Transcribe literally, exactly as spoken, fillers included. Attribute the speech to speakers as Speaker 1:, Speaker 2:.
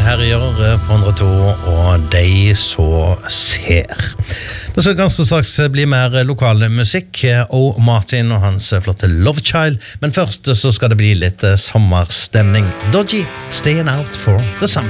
Speaker 1: herjer på hundre og to, og de så ser. Det skal ganske straks bli mer lokal musikk, og Martin og hans flotte Love Child, men først så skal det bli litt sommerstemning. Dodgy, Staying Out for the Summer.